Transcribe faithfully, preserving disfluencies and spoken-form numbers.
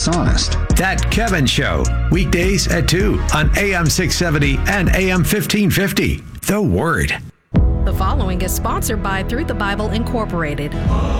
dishonest. That Kevin Show, weekdays at two on A M six seventy and A M fifteen fifty. The Word. The following is sponsored by Through the Bible Incorporated.